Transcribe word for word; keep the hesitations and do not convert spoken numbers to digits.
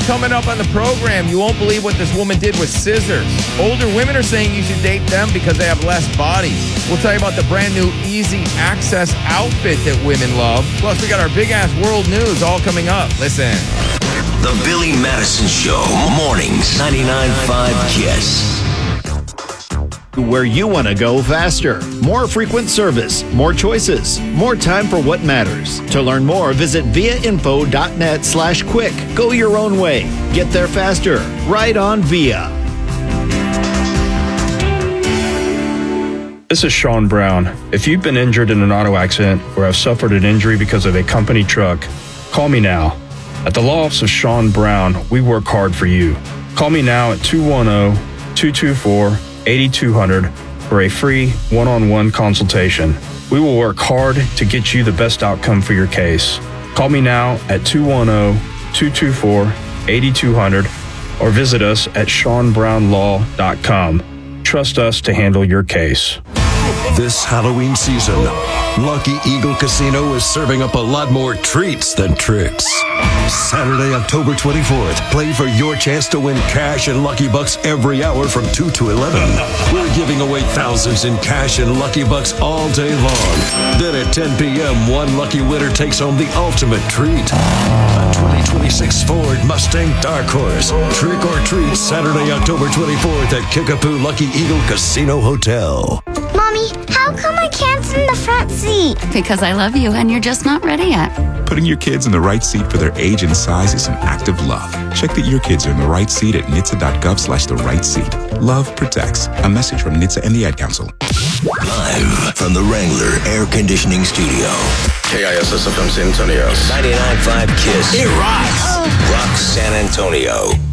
coming up on the program, you won't believe what this woman did with scissors. Older women are saying you should date them because they have less bodies. We'll tell you about the brand new Easy Access outfit that women love. Plus, we got our big-ass world news all coming up. Listen. The Billy Madison Show, mornings, ninety-nine point five KISS. Where you want to go faster. More frequent service, more choices, more time for what matters. To learn more, visit viainfo.net slash quick. Go your own way. Get there faster. Ride on Via. This is Sean Brown. If you've been injured in an auto accident or have suffered an injury because of a company truck, call me now. At the law office of Sean Brown, we work hard for you. Call me now at two one zero, two two four, eight two zero zero for a free one-on-one consultation. We will work hard to get you the best outcome for your case. Call me now at two one zero, two two four, eight two zero zero or visit us at sean brown law dot com. Trust us to handle your case. This Halloween season, Lucky Eagle Casino is serving up a lot more treats than tricks. Saturday, October twenty-fourth, play for your chance to win cash and Lucky Bucks every hour from two to eleven. We're giving away thousands in cash and Lucky Bucks all day long. Then at ten p.m., one lucky winner takes home the ultimate treat. A twenty twenty-six Ford Mustang Dark Horse. Trick or treat Saturday, October twenty-fourth at Kickapoo Lucky Eagle Casino Hotel. Mommy, how come I can't sit in the front seat? Because I love you and you're just not ready yet. Putting your kids in the right seat for their age and size is an act of love. Check that your kids are in the right seat at N H T S A dot gov slash the right seat. Love protects. A message from N H T S A and the Ad Council. Live from the Wrangler Air Conditioning Studio. K I S S F M San Antonio. ninety-nine point five KISS. It rocks. Rock San Antonio.